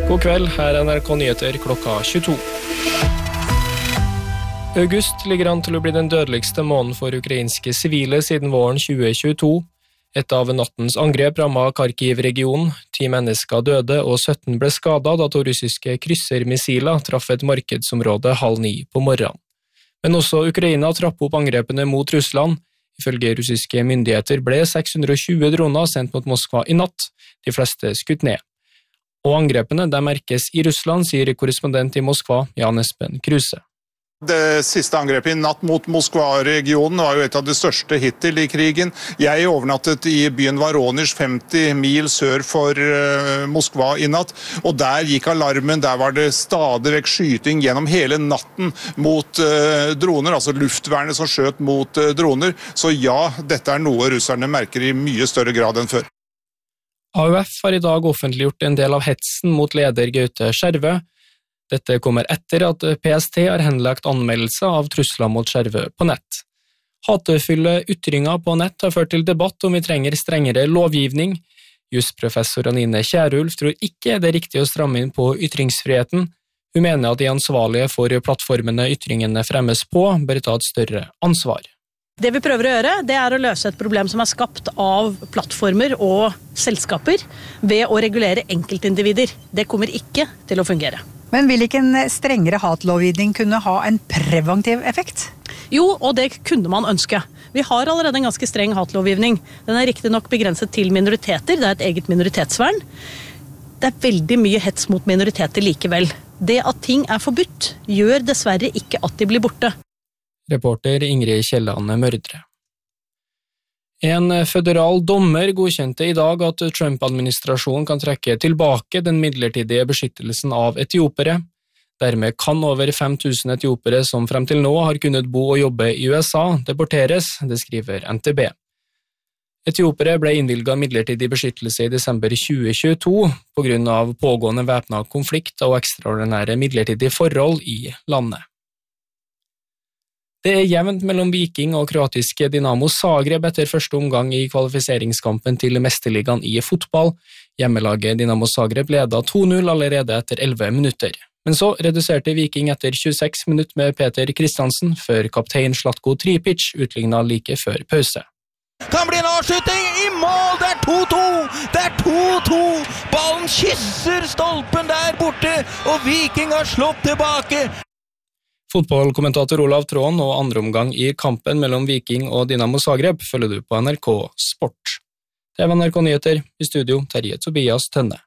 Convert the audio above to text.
God kveld, her NRK Nyheter klokka 22. August ligger an til å bli den dødeligste måneden for ukrainske sivile siden våren 2022. Et av nattens angrep rammet Kharkiv-regionen. 10 mennesker døde og 17 ble skadet da 2 russiske kryssermissiler traff et markedsområde 8:30 på morgenen. Men også Ukraina trappet opp angrepene mot Russland. Ifølge russiske myndigheter ble 620 droner sendt mot Moskva i natt, de fleste skutt ned. Og angrepene der merkes i Russland, sier korrespondent i Moskva, Jan Espen Kruse. Det siste angrepet i natt mot Moskva-regionen var jo et av de største hittil i krigen. Jeg overnattet i byen Voronezh 50 mil sør for Moskva i natt, og der gikk alarmen. Der var det stadig vekk skyting gjennom hele natten mot droner, altså luftvernet som skjøt mot droner. Så ja, dette er noe russerne merker i mye større grad enn før. AUF har i dag offentliggjort en del av hetsen mot leder Gaute Skjervø. Dette kommer etter at PST har henlagt anmeldelser av trusler mot Skjervø på nett. Hatefulle ytringer på nett har ført til debatt om vi trenger strengere lovgivning. Jusprofessor Anine Kjærulf tror ikke det er riktig å stramme inn på ytringsfriheten. Hun mener at de ansvarlige for plattformene ytringene fremmes på bør ta et større ansvar. Det vi prøver å gjøre, det er å løse et problem som er skapt av plattformer og selskaper ved å regulere enkeltindivider. Det kommer ikke til å fungere. Men vil ikke en strengere hatlovgivning kunne ha en preventiv effekt? Jo, og det kunne man ønske. Vi har allerede en ganske streng hatlovgivning. Den er riktig nok begrenset til minoriteter, det er et eget minoritetsvern. Det er veldig mye hets mot minoriteter likevel. Det at ting er forbudt, gjør dessverre ikke at de blir borte. Reporter Ingrid Kjelland Mørdre. En føderal dommer godkjente i dag at Trump-administrasjonen kan trekke tilbake den midlertidige beskyttelsen av etiopere. Dermed kan over 5000 etiopere som frem til nå har kunnet bo og jobbe i USA, deporteres, det skriver NTB. Etiopere ble innvilget midlertidig beskyttelse i desember 2022 på grunn av pågående væpnet konflikt og ekstraordinære midlertidige forhold i landet. Det er jevnt mellom Viking og kroatiske Dinamo Zagreb etter første omgang i kvalifiseringskampen til mesterligaen i fotball. Hjemmelaget Dinamo Zagreb ledet 2-0 allerede etter 11 minutter. Men så reduserte Viking etter 26 minutter med Peter Kristiansen, før kaptein Zlatko Tripic utlignet like før pause. Kan bli en avskyting i mål, det er 2-2! Det er 2-2! Ballen kysser stolpen der borte, og Viking har slått tilbake! Fotballkommentator Olav Tråen og andre omgang i kampen mellom Viking og Dinamo Zagreb følger du på NRK Sport. Det var NRK Nyheter, i studio Terje Tobias Tønne.